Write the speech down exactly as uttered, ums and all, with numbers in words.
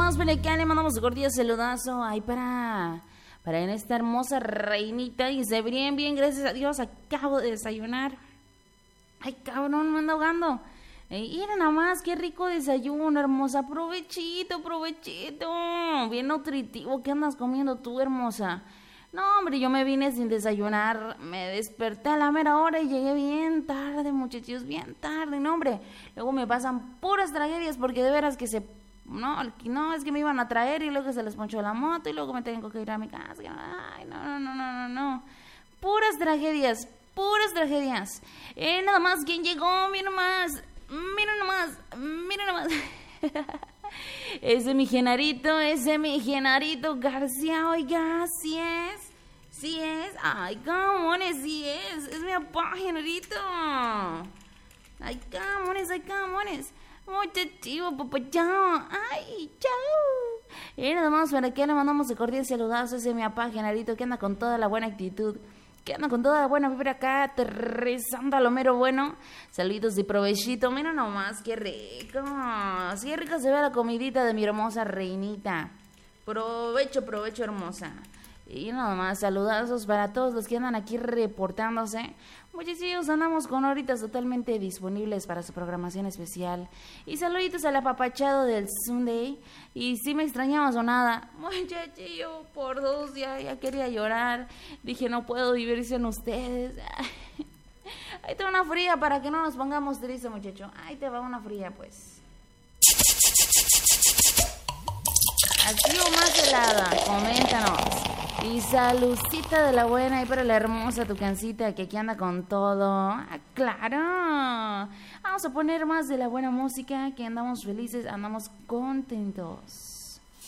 nomás, acá le mandamos un cordial saludazo. Ay, para... Para en esta hermosa reinita. Y se bien, bien, gracias a Dios. Acabo de desayunar. Ay, cabrón, me ando ahogando. Eh, mira nada más, qué rico desayuno, hermosa. Provechito, provechito. Bien nutritivo. ¿Qué andas comiendo tú, hermosa? No, hombre, yo me vine sin desayunar. Me desperté a la mera hora y llegué bien tarde, muchachos. Bien tarde, no, hombre. Luego me pasan puras tragedias porque de veras que se... No, no, es que me iban a traer y luego se les ponchó la moto y luego me tengo que ir a mi casa. Ay, no, no, no, no, no, no. Puras tragedias, puras tragedias. Eh, nada más, ¿quién llegó? Mira nomás, mira nomás, mira nomás. Ese mi Genarito, ese mi Genarito García, oiga, sí es, sí es. Ay, camones, sí es, es mi papá Genarito. Ay, camones, ay, camones. Muchachito, papá, chao. Ay, chao. Y nada más, para que le mandamos de cordial saludazo a ese mi papá Genarito que anda con toda la buena actitud, que anda con toda la buena vibra acá, aterrizando a lo mero bueno. Saluditos y provechito. Mira nomás, qué rico. Qué rico se ve la comidita de mi hermosa reinita. Provecho, provecho, hermosa. Y nada más, saludazos para todos los que andan aquí reportándose. Muchísimos andamos con horitas totalmente disponibles para su programación especial. Y saluditos al apapachado del Sunday. Y si me extrañabas o nada, muchachillo, por dos ya, ya quería llorar. Dije, no puedo vivir sin ustedes. Ahí te va una fría para que no nos pongamos tristes, muchacho. Ahí te va una fría, pues. Así o más helada, coméntanos. Y saludcita de la buena y para la hermosa tucancita que aquí anda con todo. Ah, claro. Vamos a poner más de la buena música, que andamos felices, andamos contentos.